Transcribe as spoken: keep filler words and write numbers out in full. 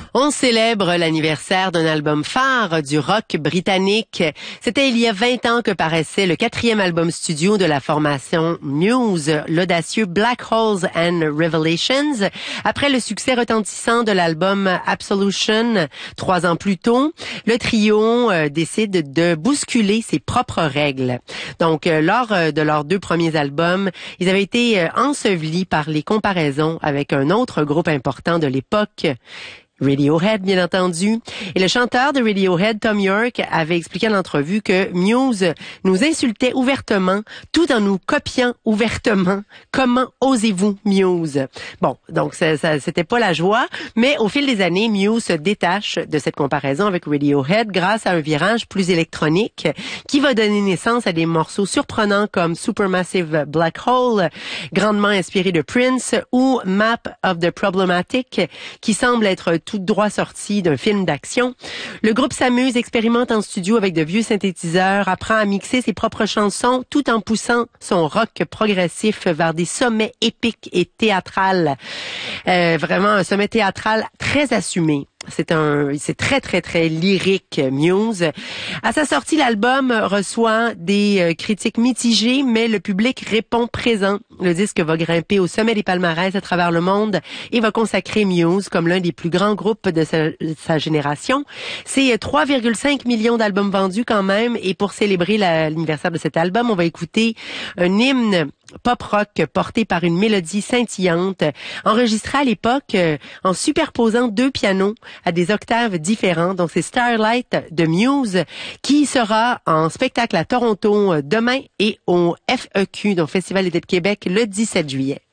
On célèbre l'anniversaire d'un album phare du rock britannique. C'était il y a vingt ans que paraissait le quatrième album studio de la formation Muse, l'audacieux Black Holes and Revelations. Après le succès retentissant de l'album Absolution, trois ans plus tôt, le trio euh, décide de bousculer ses propres règles. Donc, euh, lors euh, de leurs deux premiers albums, ils avaient été euh, ensevelis par les comparaisons avec un autre groupe important de l'époque, Radiohead, bien entendu. Et le chanteur de Radiohead, Thom Yorke, avait expliqué en entrevue que Muse nous insultait ouvertement tout en nous copiant ouvertement. Comment osez-vous, Muse? Bon, donc ça, ça, c'était pas la joie, mais au fil des années, Muse se détache de cette comparaison avec Radiohead grâce à un virage plus électronique qui va donner naissance à des morceaux surprenants comme Supermassive Black Hole, grandement inspiré de Prince, ou Map of the Problematic, qui semble être tout droit sorti d'un film d'action. Le groupe s'amuse, expérimente en studio avec de vieux synthétiseurs, apprend à mixer ses propres chansons tout en poussant son rock progressif vers des sommets épiques et théâtrales. Euh, vraiment un sommet théâtral très assumé. C'est un, c'est très, très, très lyrique, Muse. À sa sortie, l'album reçoit des euh, critiques mitigées, mais le public répond présent. Le disque va grimper au sommet des palmarès à travers le monde et va consacrer Muse comme l'un des plus grands groupes de sa, sa génération. C'est trois virgule cinq millions d'albums vendus quand même, et pour célébrer la, l'anniversaire de cet album, on va écouter un hymne pop-rock porté par une mélodie scintillante, enregistrée à l'époque euh, en superposant deux pianos à des octaves différents. Donc c'est Starlight de Muse qui sera en spectacle à Toronto demain et au F E Q, donc Festival d'été de Québec, le dix-sept juillet.